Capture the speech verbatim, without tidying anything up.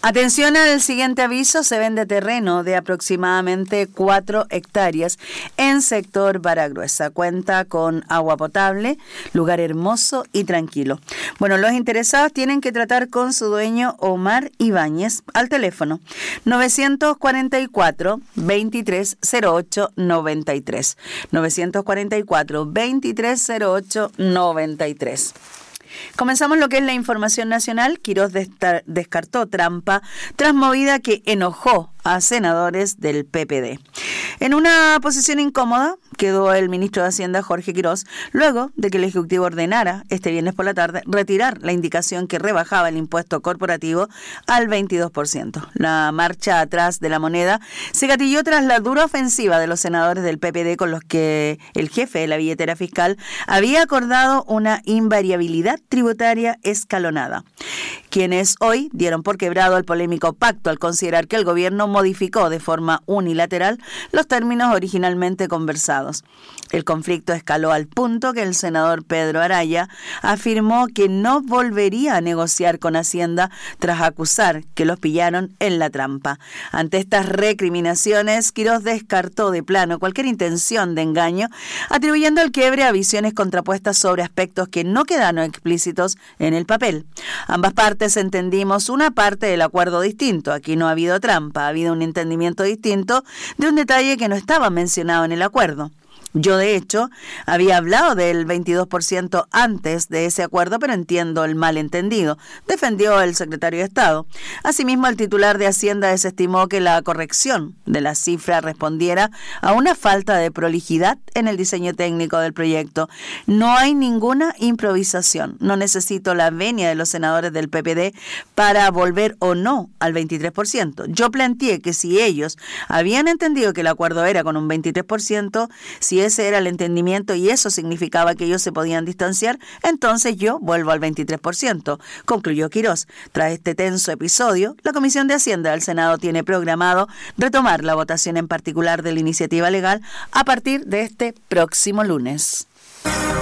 Atención al siguiente aviso, se vende terreno de aproximadamente cuatro hectáreas en sector Baragruesa. Cuenta con agua potable, lugar hermoso y tranquilo. Bueno, los interesados tienen que tratar con su dueño Omar Ibáñez al teléfono novecientos cuarenta y cuatro, veintitrés cero ocho noventa y tres. novecientos cuarenta y cuatro, veintitrés cero ocho noventa y tres. Comenzamos lo que es la información nacional. Quirós descartó trampa tras movida que enojó a senadores del P P D. En una posición incómoda quedó el ministro de Hacienda, Jorge Quirós, luego de que el Ejecutivo ordenara este viernes por la tarde retirar la indicación que rebajaba el impuesto corporativo al veintidós por ciento. La marcha atrás de la moneda se gatilló tras la dura ofensiva de los senadores del P P D con los que el jefe de la billetera fiscal había acordado una invariabilidad tributaria escalonada, quienes hoy dieron por quebrado el polémico pacto al considerar que el gobierno modificó de forma unilateral los términos originalmente conversados. El conflicto escaló al punto que el senador Pedro Araya afirmó que no volvería a negociar con Hacienda tras acusar que los pillaron en la trampa. Ante estas recriminaciones, Quirós descartó de plano cualquier intención de engaño, atribuyendo el quiebre a visiones contrapuestas sobre aspectos que no quedaron explícitos en el papel. Ambas partes entendimos una parte del acuerdo distinto. Aquí no ha habido trampa, ha habido un entendimiento distinto de un detalle que no estaba mencionado en el acuerdo. Yo, de hecho, había hablado del veintidós por ciento antes de ese acuerdo, pero entiendo el malentendido, defendió el secretario de Estado. Asimismo, el titular de Hacienda desestimó que la corrección de la cifra respondiera a una falta de prolijidad en el diseño técnico del proyecto. No hay ninguna improvisación. No necesito la venia de los senadores del P P D para volver o no al veintitrés por ciento. Yo planteé que si ellos habían entendido que el acuerdo era con un veintitrés por ciento, si ese era el entendimiento y eso significaba que ellos se podían distanciar, entonces yo vuelvo al veintitrés por ciento, concluyó Quirós. Tras este tenso episodio, la Comisión de Hacienda del Senado tiene programado retomar la votación en particular de la iniciativa legal a partir de este próximo lunes.